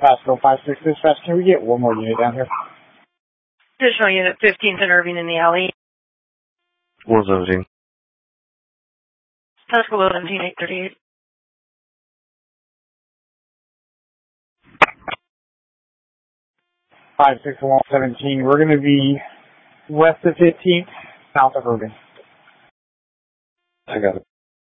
Pasco 5-6 dispatch, can we get one more unit down here? Additional unit 15th and Irving in the alley. 117. Pasco 17838. 5-6 117. We're going to be west of 15th, south of Irving. I got it.